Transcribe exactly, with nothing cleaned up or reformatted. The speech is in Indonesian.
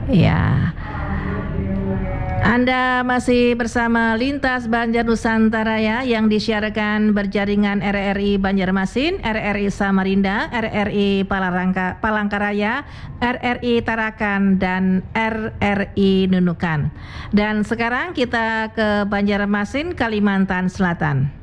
Ya. Anda masih bersama Lintas Banjar Nusantara ya, yang disiarkan berjaringan R R I Banjarmasin, R R I Samarinda, R R I Palangka, Palangkaraya, R R I Tarakan, dan R R I Nunukan. Dan sekarang kita ke Banjarmasin, Kalimantan Selatan.